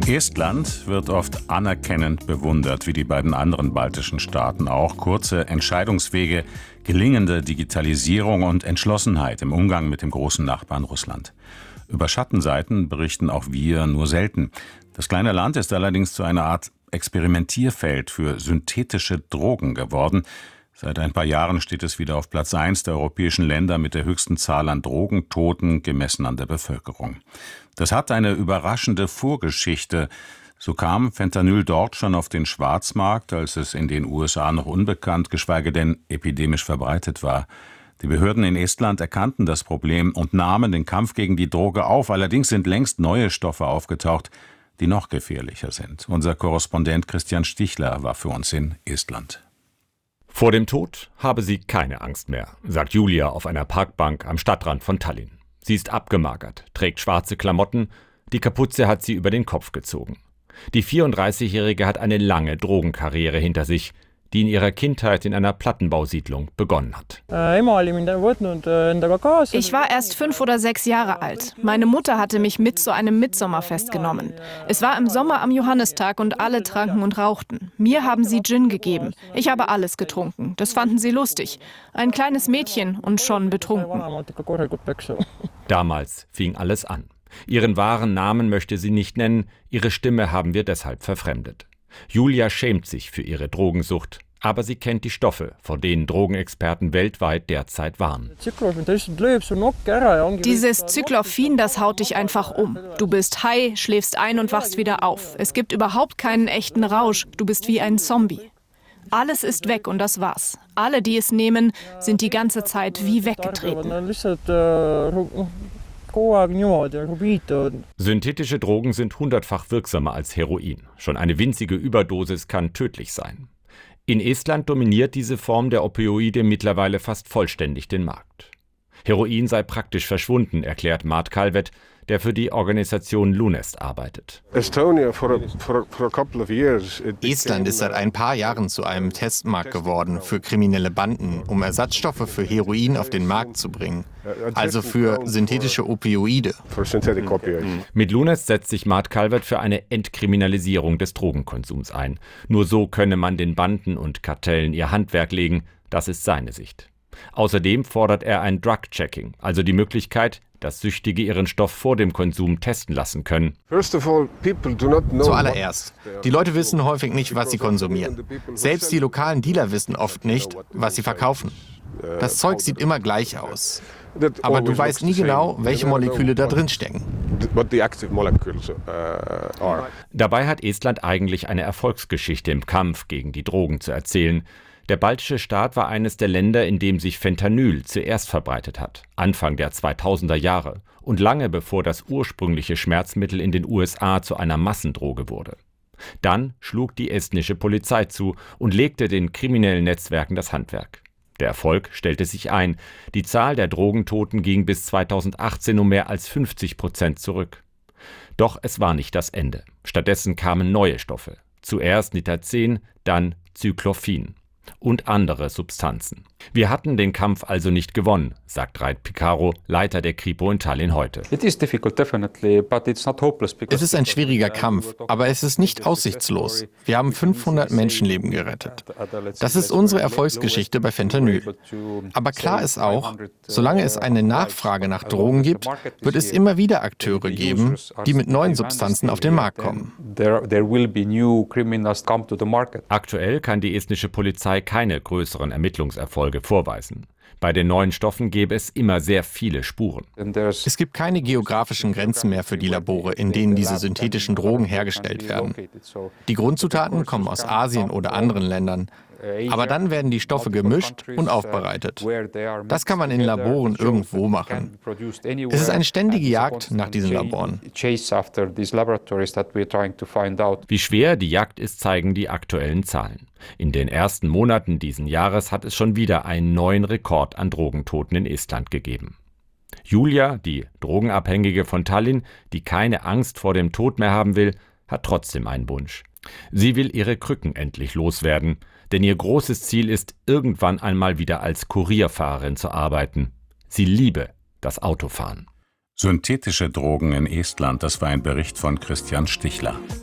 Estland wird oft anerkennend bewundert, wie die beiden anderen baltischen Staaten auch. Kurze Entscheidungswege, gelingende Digitalisierung und Entschlossenheit im Umgang mit dem großen Nachbarn Russland. Über Schattenseiten berichten auch wir nur selten. Das kleine Land ist allerdings zu einer Art Experimentierfeld für synthetische Drogen geworden. Seit ein paar Jahren steht es wieder auf Platz 1 der europäischen Länder mit der höchsten Zahl an Drogentoten, gemessen an der Bevölkerung. Das hat eine überraschende Vorgeschichte. So kam Fentanyl dort schon auf den Schwarzmarkt, als es in den USA noch unbekannt, geschweige denn epidemisch verbreitet war. Die Behörden in Estland erkannten das Problem und nahmen den Kampf gegen die Droge auf. Allerdings sind längst neue Stoffe aufgetaucht, die noch gefährlicher sind. Unser Korrespondent Christian Stichler war für uns in Estland. Vor dem Tod habe sie keine Angst mehr, sagt Julia auf einer Parkbank am Stadtrand von Tallinn. Sie ist abgemagert, trägt schwarze Klamotten, die Kapuze hat sie über den Kopf gezogen. Die 34-Jährige hat eine lange Drogenkarriere hinter sich, die in ihrer Kindheit in einer Plattenbausiedlung begonnen hat. Ich war erst 5 oder 6 Jahre alt. Meine Mutter hatte mich mit zu einem Mitsommerfest genommen. Es war im Sommer am Johannistag und alle tranken und rauchten. Mir haben sie Gin gegeben. Ich habe alles getrunken. Das fanden sie lustig. Ein kleines Mädchen und schon betrunken. Damals fing alles an. Ihren wahren Namen möchte sie nicht nennen, ihre Stimme haben wir deshalb verfremdet. Julia schämt sich für ihre Drogensucht, aber sie kennt die Stoffe, vor denen Drogenexperten weltweit derzeit warnen. Dieses Cyclophin, das haut dich einfach um. Du bist high, schläfst ein und wachst wieder auf. Es gibt überhaupt keinen echten Rausch, du bist wie ein Zombie. Alles ist weg und das war's. Alle, die es nehmen, sind die ganze Zeit wie weggetreten. Synthetische Drogen sind 100-fach wirksamer als Heroin. Schon eine winzige Überdosis kann tödlich sein. In Estland dominiert diese Form der Opioide mittlerweile fast vollständig den Markt. Heroin sei praktisch verschwunden, erklärt Mart Kalvet, der für die Organisation Lunest arbeitet. Estland ist seit ein paar Jahren zu einem Testmarkt geworden für kriminelle Banden, um Ersatzstoffe für Heroin auf den Markt zu bringen. Also für synthetische Opioide. Mit Lunest setzt sich Mart Kalvet für eine Entkriminalisierung des Drogenkonsums ein. Nur so könne man den Banden und Kartellen ihr Handwerk legen, das ist seine Sicht. Außerdem fordert er ein Drug-Checking, also die Möglichkeit, dass Süchtige ihren Stoff vor dem Konsum testen lassen können. Zuallererst, die Leute wissen häufig nicht, was sie konsumieren. Selbst die lokalen Dealer wissen oft nicht, was sie verkaufen. Das Zeug sieht immer gleich aus. Aber du weißt nie genau, welche Moleküle da drin stecken. Dabei hat Estland eigentlich eine Erfolgsgeschichte im Kampf gegen die Drogen zu erzählen. Der baltische Staat war eines der Länder, in dem sich Fentanyl zuerst verbreitet hat, Anfang der 2000er Jahre und lange bevor das ursprüngliche Schmerzmittel in den USA zu einer Massendroge wurde. Dann schlug die estnische Polizei zu und legte den kriminellen Netzwerken das Handwerk. Der Erfolg stellte sich ein. Die Zahl der Drogentoten ging bis 2018 um mehr als 50% zurück. Doch es war nicht das Ende. Stattdessen kamen neue Stoffe. Zuerst Nitazen, dann Cyclophin und andere Substanzen. Wir hatten den Kampf also nicht gewonnen, sagt Reit Picaro, Leiter der Kripo in Tallinn heute. Es ist ein schwieriger Kampf, aber es ist nicht aussichtslos. Wir haben 500 Menschenleben gerettet. Das ist unsere Erfolgsgeschichte bei Fentanyl. Aber klar ist auch, solange es eine Nachfrage nach Drogen gibt, wird es immer wieder Akteure geben, die mit neuen Substanzen auf den Markt kommen. Aktuell kann die estnische Polizei keine größeren Ermittlungserfolge vorweisen. Bei den neuen Stoffen gäbe es immer sehr viele Spuren. Es gibt keine geografischen Grenzen mehr für die Labore, in denen diese synthetischen Drogen hergestellt werden. Die Grundzutaten kommen aus Asien oder anderen Ländern. Aber dann werden die Stoffe gemischt und aufbereitet. Das kann man in Laboren irgendwo machen. Es ist eine ständige Jagd nach diesen Laboren. Wie schwer die Jagd ist, zeigen die aktuellen Zahlen. In den ersten Monaten diesen Jahres hat es schon wieder einen neuen Rekord an Drogentoten in Estland gegeben. Julia, die Drogenabhängige von Tallinn, die keine Angst vor dem Tod mehr haben will, hat trotzdem einen Wunsch. Sie will ihre Krücken endlich loswerden, denn ihr großes Ziel ist, irgendwann einmal wieder als Kurierfahrerin zu arbeiten. Sie liebe das Autofahren. Synthetische Drogen in Estland, das war ein Bericht von Christian Stichler.